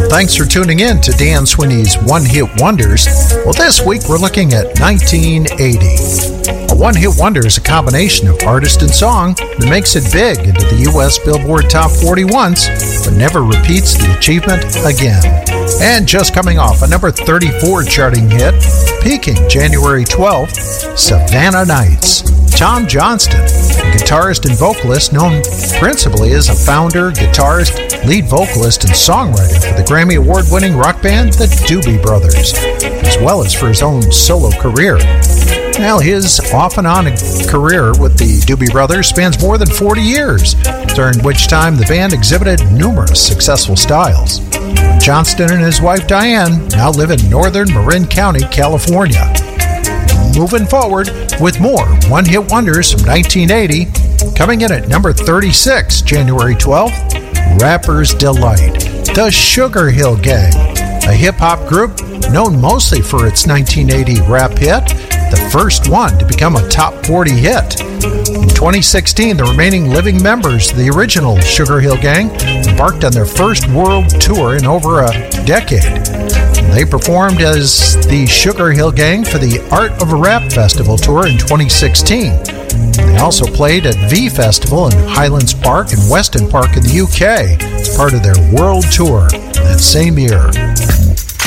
Thanks for tuning in to Dan Sweeney's One Hit Wonders. Well, this week we're looking at 1980. A one-hit wonder is a combination of artist and song that makes it big into the U.S. Billboard Top 40 once, but never repeats the achievement again. And just coming off a number 34 charting hit, peaking January 12th, Savannah Nights. Tom Johnston, a guitarist and vocalist known principally as a founder, guitarist, lead vocalist, and songwriter for the Grammy Award-winning rock band The Doobie Brothers, as well as for his own solo career. Well, his off-and-on career with the Doobie Brothers spans more than 40 years, during which time the band exhibited numerous successful styles. Johnston and his wife Diane now live in northern Marin County, California. Moving forward with more one-hit wonders from 1980, coming in at number 36, January 12th, Rapper's Delight, the Sugar Hill Gang, a hip-hop group known mostly for its 1980 rap hit, the first one to become a top 40 hit. In 2016, the remaining living members of the original Sugar Hill Gang embarked on their first world tour in over a decade. They performed as the Sugar Hill Gang for the Art of Rap Festival tour in 2016. They also played at V Festival in Highlands Park and Weston Park in the UK, part of their world tour that same year.